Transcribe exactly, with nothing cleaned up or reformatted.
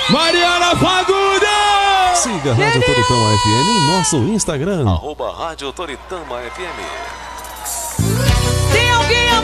Mariana Fagundes! Siga a Rádio Toritama F M em nosso Instagram. Arroba Rádio Toritama F M. Tem alguém